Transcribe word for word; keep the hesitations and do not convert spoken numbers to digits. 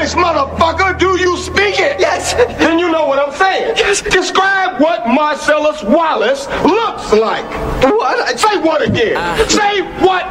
Spanish, motherfucker. Do you speak it? Yes. Then you know what I'm saying. Yes. Describe what Marcellus Wallace looks like. What? Say what again? Uh, Say what